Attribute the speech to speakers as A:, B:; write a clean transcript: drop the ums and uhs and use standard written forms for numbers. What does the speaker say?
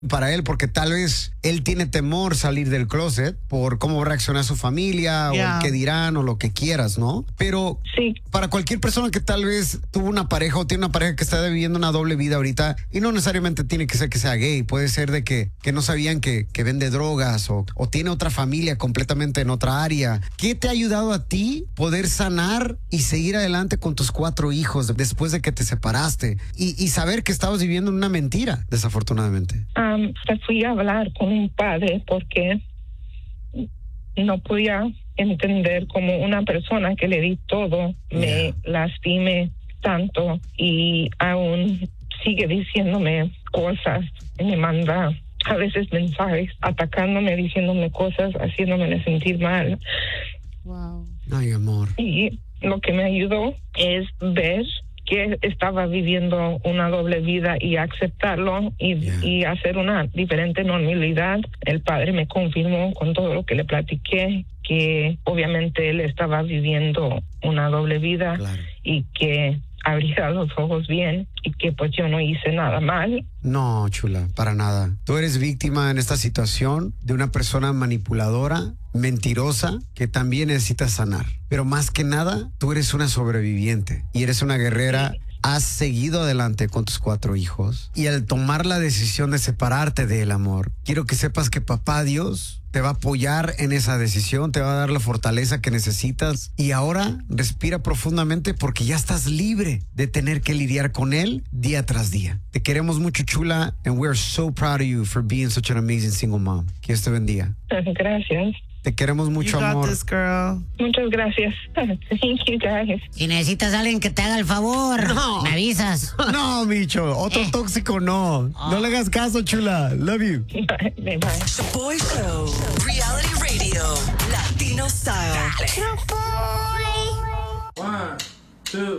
A: para él, porque tal vez él tiene temor salir del closet por cómo reacciona su familia o el que dirán o lo que quieras, ¿no? Pero
B: sí,
A: para cualquier persona que tal vez tuvo una pareja o tiene una pareja que está viviendo una doble vida ahorita, y no necesariamente tiene que ser que sea gay, puede ser de que no sabían que vende drogas o tiene otra familia completamente en otra área. ¿Qué te ha ayudado a ti poder sanar y seguir adelante con tus 4 hijos después de que te separaste y saber que estabas viviendo una mentira, desafortunadamente?
B: Fui a hablar con un padre porque no podía entender cómo una persona que le di todo me lastime tanto y aún sigue diciéndome cosas y me manda a veces mensajes atacándome, diciéndome cosas, haciéndome sentir mal.
C: Wow.
A: Ay, amor.
B: Y lo que me ayudó es ver que estaba viviendo una doble vida y aceptarlo y hacer una diferente normalidad. El padre me confirmó con todo lo que le platiqué que obviamente él estaba viviendo una doble vida y que abría los ojos bien y que pues yo no hice nada mal.
A: No, chula, para nada. Tú eres víctima en esta situación de una persona manipuladora, mentirosa, que también necesita sanar. Pero más que nada, tú eres una sobreviviente y eres una guerrera. Has seguido adelante con tus 4 hijos y al tomar la decisión de separarte del amor, quiero que sepas que papá Dios te va a apoyar en esa decisión, te va a dar la fortaleza que necesitas y ahora respira profundamente porque ya estás libre de tener que lidiar con él día tras día. Te queremos mucho, chula, and we're so proud of you for being such an amazing single mom. Que Dios te bendiga.
B: Gracias.
A: Te queremos mucho,
C: You got
A: amor.
C: this, girl.
B: Muchas gracias. Thank you, guys.
D: Si necesitas a alguien que te haga el favor,
A: No.
D: me avisas.
A: No, Micho, otro tóxico no. No le hagas caso, chula. Love you.
B: Bye. Bye.
E: Shaboy Show. Reality Radio. Latino style.
F: One, two.